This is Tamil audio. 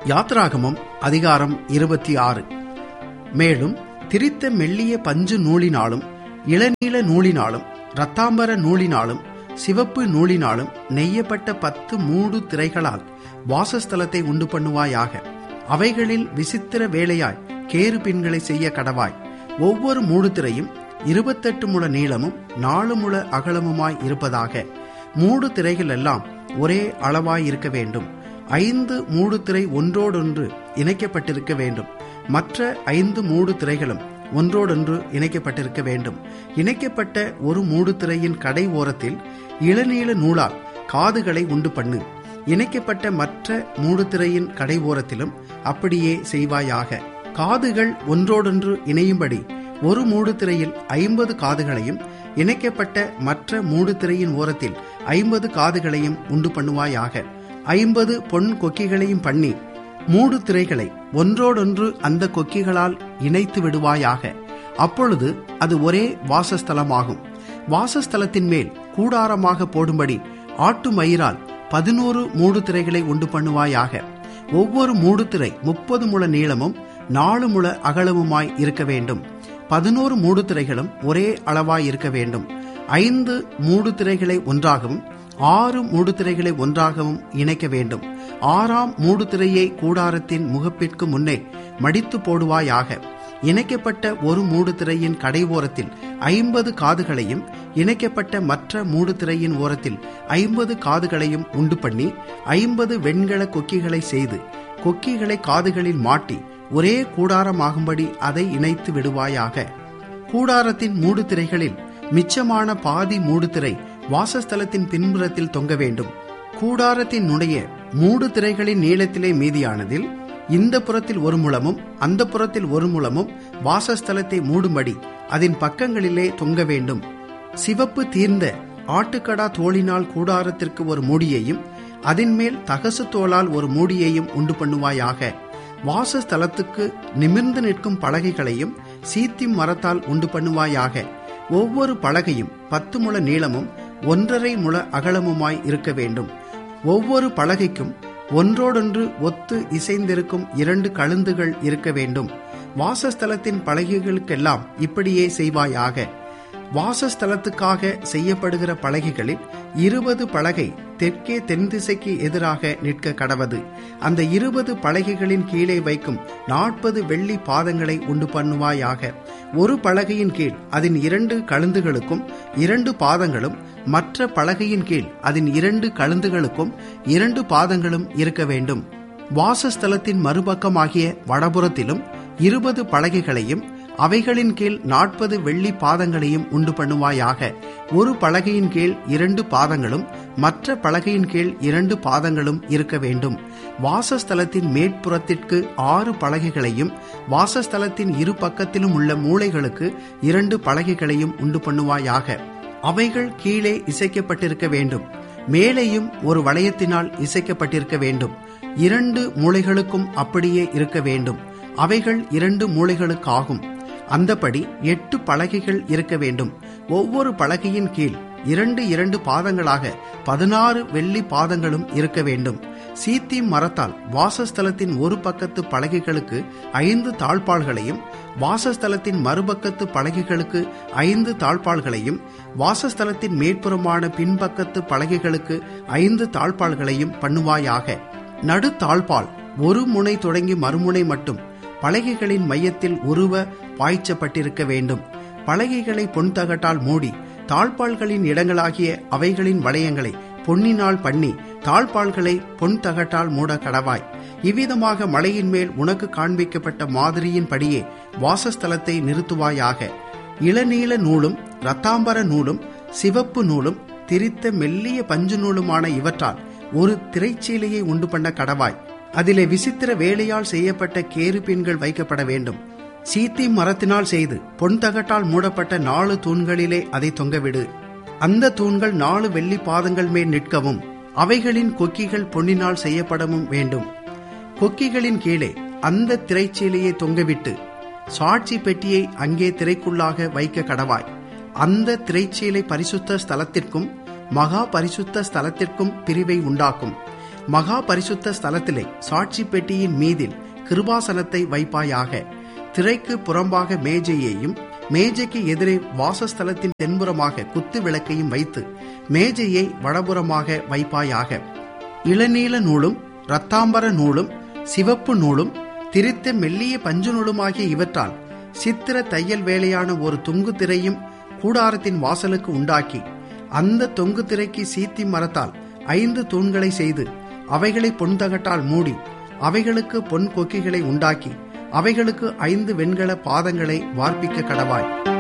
யாத்ராகமம் அதிகாரம் 26. மேலும் திரித்த மெல்லிய பஞ்சு நூலினாலும் இளநீல நூலினாலும் இரத்தாம்பர நூலினாலும் சிவப்பு நூலினாலும் நெய்யப்பட்ட 10 மூடு திரைகளால் வாசஸ்தலத்தை உண்டு பண்ணுவாயாக. அவைகளில் விசித்திர வேலையாய் கேருபீன்களை செய்ய கடவாய். ஒவ்வொரு மூடு திரையும் 28 முழ நீளமும் 4 முழ அகலமுமாய் இருப்பதாக. மூடு திரைகள் எல்லாம் ஒரே அளவாய் இருக்க வேண்டும். 5 மூடு திரை ஒன்றோடொன்று இணைக்கப்பட்டிருக்க வேண்டும். மற்ற 5 மூடு திரைகளும் ஒன்றோடொன்று இணைக்கப்பட்டிருக்க வேண்டும். இணைக்கப்பட்ட ஒரு மூடு திரையின் கடை ஓரத்தில் இளநீல நூலால் காதுகளை உண்டு பண்ணு. இணைக்கப்பட்ட மற்ற மூடு திரையின் கடை ஓரத்திலும் அப்படியே செய்வாயாக. காதுகள் ஒன்றோடொன்று இணையும்படி ஒரு மூடு திரையில் 50 காதுகளையும் இணைக்கப்பட்ட மற்ற மூடு திரையின் ஓரத்தில் 50 காதுகளையும் உண்டு பண்ணுவாயாக. 50 பொன் கொக்கிகளையும் பண்ணி மூடு திரைகளை ஒன்றோடொன்று அந்த கொக்கிகளால் இணைத்து விடுவாயாக. அப்பொழுது அது ஒரே வாசஸ்தலமாகும். வாசஸ்தலத்தின் மேல் கூடாரமாக போடும்படி ஆட்டு மயிரால் 11 மூடு திரைகளை உண்டு பண்ணுவாயாக. ஒவ்வொரு மூடு திரை 30 முழ நீளமும் 4 முழ அகலமுமாய் இருக்க வேண்டும். 11 மூடு திரைகளும் ஒரே அளவாய் இருக்க வேண்டும். 5 மூடு திரைகளை ஒன்றாகவும் 6 மூடு திரைகளை ஒன்றாகவும் இணைக்க வேண்டும். 6ஆம் மூடு திரையை கூடாரத்தின் முகப்பிற்கு முன்னே மடித்து போடுவாயாக. இணைக்கப்பட்ட ஒரு மூடு திரையின் கடை ஓரத்தில் 50 காதுகளையும் இணைக்கப்பட்ட மற்ற மூடு திரையின் ஓரத்தில் 50 காதுகளையும் உண்டு பண்ணி 50 வெண்கல கொக்கிகளை செய்து கொக்கிகளை காதுகளில் மாட்டி ஒரே கூடாரமாகும்படி அதை இணைத்து விடுவாயாக. கூடாரத்தின் மூடு திரைகளில் மிச்சமான பாதி மூடு திரை வாசஸ்தலத்தின் பின்புறத்தில் தொங்க வேண்டும். கூடாரத்தின் நுடைய மூடு திரைகளின் நீளத்திலே மீதியானதில் இந்த புறத்தில் 1 முழமும் அந்த புறத்தில் 1 முழமும் வாசஸ்தலத்தை மூடும்படி அதன் பக்கங்களிலே தொங்க வேண்டும். சிவப்பு தீர்ந்த ஆட்டுக்கடா தோளினால் கூடாரத்திற்கு ஒரு மூடியையும் அதன் மேல் தகசு தோளால் ஒரு மூடியையும் உண்டு பண்ணுவாயாக. வாசஸ்தலத்துக்கு நிமிர்ந்து நிற்கும் பலகைகளையும் சீத்திம் மரத்தால் உண்டு பண்ணுவாயாக. ஒவ்வொரு பலகையும் 10 முழ நீளமும் 1.5 முழ அகலமுமாய் இருக்க வேண்டும். ஒவ்வொரு பலகைக்கும் ஒன்றோடொன்று ஒத்து இசைந்திருக்கும் 2 கழுந்துகள் இருக்க வேண்டும். வாசஸ்தலத்தின் பலகைகளுக்கெல்லாம் இப்படியே செய்வாயாக. வாசஸ்தலத்துக்காக செய்யப்படுகிற பலகைகளில் 20 பலகை தெற்கே தென் திசைக்கு எதிராக நிற்க கடவது. அந்த 20 பலகைகளின் கீழே வைக்கும் 40 வெள்ளி பாதங்களை உண்டு பண்ணுவாயாக. ஒரு பலகையின் கீழ் அதன் 2 கழுந்துகளுக்கும் 2 பாதங்களும், மற்ற பலகையின் கீழ் அதன் 2 கழுந்துகளுக்கும் 2 பாதங்களும் இருக்க வேண்டும். வாசஸ்தலத்தின் மறுபக்கமாகிய வடபுறத்திலும் 20 பலகைகளையும் அவைகளின் கீழ் 40 வெள்ளி பாதங்களையும் உண்டு பண்ணுவாயாக. ஒரு பலகையின் கீழ் 2 பாதங்களும் மற்ற பலகையின் கீழ் 2 பாதங்களும் இருக்க வேண்டும். வாசஸ்தலத்தின் மேற்புறத்திற்கு 6 பலகைகளையும் வாசஸ்தலத்தின் இரு பக்கத்திலும் உள்ள மூலைகளுக்கு 2 பலகைகளையும் உண்டு பண்ணுவாயாக. அவைகள் கீழே இசைக்கப்பட்டிருக்க வேண்டும். மேலேயும் ஒரு வளையத்தினால் இசைக்கப்பட்டிருக்க வேண்டும். 2 மூலைகளுக்கும் அப்படியே இருக்க வேண்டும். அவைகள் 2 மூலைகளுக்காகும். அந்தபடி 8 பலகைகள் இருக்க வேண்டும். ஒவ்வொரு பலகையின் கீழ் 2 பாதங்களாக 16 வெள்ளி பாதங்களும் இருக்க வேண்டும். சீத்திம் மரத்தால் வாசஸ்தலத்தின் ஒரு பக்கத்து பலகைகளுக்கு 5 தாழ்பாள்களையும் வாசஸ்தலத்தின் மறுபக்கத்து பலகைகளுக்கு 5 தாழ்பாள்களையும் வாசஸ்தலத்தின் மேற்புறமான பின்பக்கத்து பலகைகளுக்கு 5 தாழ்பாள்களையும் பண்ணுவாயாக. நடு தாழ்பால் ஒரு முனை தொடங்கி மறுமுனை மட்டும் பலகைகளின் மையத்தில் உருவ பாய்ச்சப்பட்டிருக்க வேண்டும். பலகைகளை பொன் தகட்டால் மூடி தாழ்பாள்களின் இடங்களாகிய அவைகளின் வளையங்களை பொன்னினால் பண்ணி தாழ்பாள்களை பொன் தகட்டால் மூட கடவாய். இவ்விதமாக மலையின் மேல் உனக்கு காண்பிக்கப்பட்ட மாதிரியின் படியே வாசஸ்தலத்தை நிறுத்துவாயாக. இளநீல நூலும் இரத்தாம்பர நூலும் சிவப்பு நூலும் திரித்த மெல்லிய பஞ்சு நூலுமான இவற்றால் ஒரு திரைச்சீலையை உண்டு பண்ண கடவாய். அதிலே விசித்திர வேலையால் செய்யப்பட்ட கேருபீன்கள் வைக்கப்பட வேண்டும். சீத்திம் மரத்தினால் செய்து பொன் தகட்டால் மூடப்பட்ட 4 தூண்களிலே அதை தொங்கவிடு. அந்த தூண்கள் 4 வெள்ளி பாதங்கள் மேல் நிற்கவும் அவைகளின் கொக்கிகள் பொன்னினால் செய்யப்படவும் வேண்டும். கொக்கிகளின் கீழே அந்த திரைச்சீலையை தொங்கவிட்டு சாட்சி பெட்டியை அங்கே திரைக்குள்ளாக வைக்க கடவாய். அந்த திரைச்சீலை பரிசுத்த ஸ்தலத்திற்கும் மகா பரிசுத்த ஸ்தலத்திற்கும் பிரிவை உண்டாக்கும். மகா பரிசுத்த ஸ்தலத்திலே சாட்சி பெட்டியின் மீதில் கிருபாசனத்தை வைப்பாயாக. திரைக்கு புறம்பாக மேஜையையும், மேஜைக்கு எதிரே வாசஸ்தலத்தின் தென்புறமாக குத்து விளக்கையும் வைத்து மேஜையை வடபுறமாக வைப்பாயாக. இளநீல நூலும் இரத்தாம்பர நூலும் சிவப்பு நூலும் திரித்த மெல்லிய பஞ்சு நூலுமாகிய இவற்றால் சித்திர தையல் வேலையான ஒரு தொங்கு திரையும் கூடாரத்தின் வாசலுக்கு உண்டாக்கி, அந்த தொங்கு திரைக்கு சீத்தி மரத்தால் 5 தூண்களை செய்து அவைகளை பொன்தகட்டால் மூடி, அவைகளுக்கு பொன் கொக்கிகளை உண்டாக்கி, அவைகளுக்கு 5 வெண்கல பாதங்களை வார்ப்பிக்க கடவாய்.